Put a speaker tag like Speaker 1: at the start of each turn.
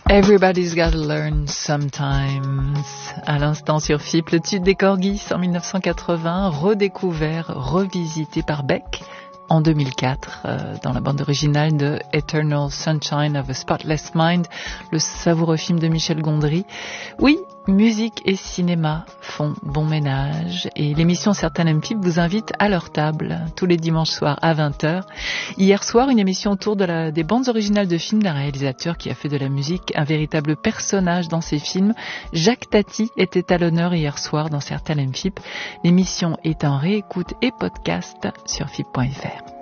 Speaker 1: Everybody's Gotta Learn Sometimes. À l'instant sur FIP, le tube des Corgis en 1980, redécouvert, revisité par Beck en 2004 dans la bande originale de Eternal Sunshine of a Spotless Mind, le savoureux film de Michel Gondry. Oui, musique et cinéma font bon ménage et l'émission Certains aiment FIP vous invite à leur table tous les dimanches soirs à 20h. Hier soir, une émission autour des bandes originales de films d'un réalisateur qui a fait de la musique un véritable personnage dans ses films. Jacques Tati était à l'honneur hier soir dans Certains aiment FIP. L'émission est en réécoute et podcast sur FIP.fr.